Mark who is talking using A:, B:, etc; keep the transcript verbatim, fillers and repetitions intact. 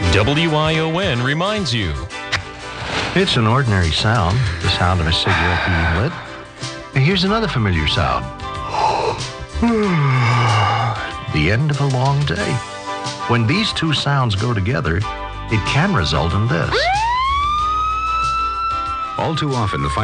A: W I O N reminds you.
B: It's an ordinary sound, the sound of a cigarette being lit. And here's another familiar sound. The end of a long day. When these two sounds go together, it can result in this.
C: All too often, the